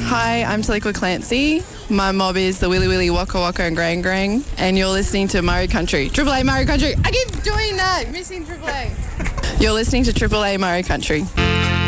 Hi, I'm Taliqua Clancy. My mob is the Willy Willy, Waka Waka and Grang Grang, and you're listening to Murray Country. Triple A Murray Country. I keep doing that, missing Triple A. You're listening to Triple A Murray Country.